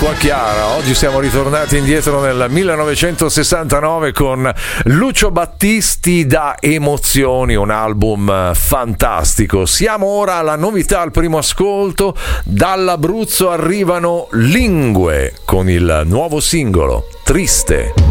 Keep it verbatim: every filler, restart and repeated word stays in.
Acqua Chiara. Oggi siamo ritornati indietro nel millenovecentosessantanove con Lucio Battisti da Emozioni, un album fantastico. Siamo ora alla novità al primo ascolto. Dall'Abruzzo arrivano Lingue con il nuovo singolo Triste.